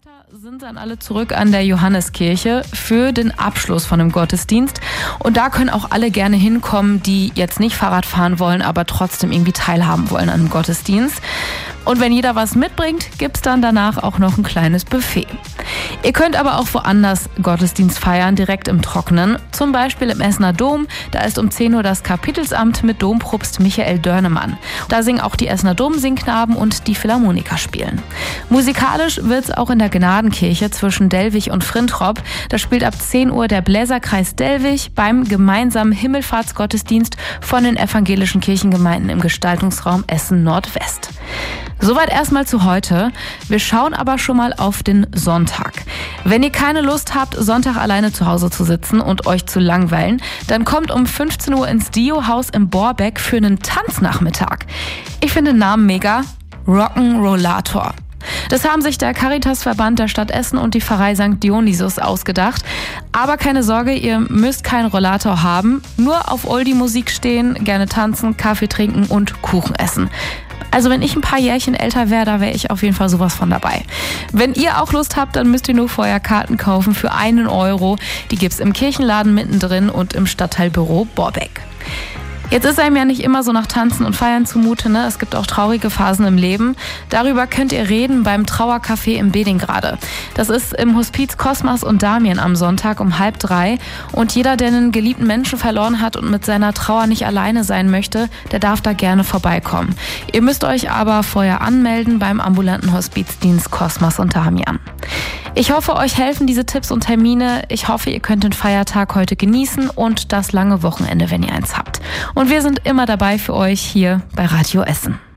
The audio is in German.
Freitag sind dann alle zurück an der Johanneskirche für den Abschluss von dem Gottesdienst. Und da können auch alle gerne hinkommen, die jetzt nicht Fahrrad fahren wollen, aber trotzdem irgendwie teilhaben wollen an dem Gottesdienst. Und wenn jeder was mitbringt, gibt's dann danach auch noch ein kleines Buffet. Ihr könnt aber auch woanders Gottesdienst feiern, direkt im Trockenen. Zum Beispiel im Essener Dom. Da ist um 10 Uhr das Kapitelsamt mit Dompropst Michael Dörnemann. Da singen auch die Essener Domsingknaben und die Philharmoniker spielen. Musikalisch wird's auch in der Gnadenkirche zwischen Dellwig und Frintrop. Da spielt ab 10 Uhr der Bläserkreis Dellwig beim gemeinsamen Himmelfahrtsgottesdienst von den evangelischen Kirchengemeinden im Gestaltungsraum Essen Nordwest. Soweit erstmal zu heute. Wir schauen aber schon mal auf den Sonntag. Wenn ihr keine Lust habt, Sonntag alleine zu Hause zu sitzen und euch zu langweilen, dann kommt um 15 Uhr ins Dio-Haus im Borbeck für einen Tanznachmittag. Ich finde den Namen mega. Rock'n'Rollator. Das haben sich der Caritasverband der Stadt Essen und die Pfarrei St. Dionysius ausgedacht. Aber keine Sorge, ihr müsst keinen Rollator haben. Nur auf Oldie-Musik stehen, gerne tanzen, Kaffee trinken und Kuchen essen. Also wenn ich ein paar Jährchen älter wäre, da wäre ich auf jeden Fall sowas von dabei. Wenn ihr auch Lust habt, dann müsst ihr nur vorher Karten kaufen für 1 Euro. Die gibt's im Kirchenladen mittendrin und im Stadtteilbüro Borbeck. Jetzt ist einem ja nicht immer so nach Tanzen und Feiern zumute, ne? Es gibt auch traurige Phasen im Leben. Darüber könnt ihr reden beim Trauercafé im Bedingrade. Das ist im Hospiz Cosmas und Damien am Sonntag um 2:30. Und jeder, der einen geliebten Menschen verloren hat und mit seiner Trauer nicht alleine sein möchte, der darf da gerne vorbeikommen. Ihr müsst euch aber vorher anmelden beim ambulanten Hospizdienst Cosmas und Damian. Ich hoffe, euch helfen diese Tipps und Termine. Ich hoffe, ihr könnt den Feiertag heute genießen und das lange Wochenende, wenn ihr eins habt. Und wir sind immer dabei für euch hier bei Radio Essen.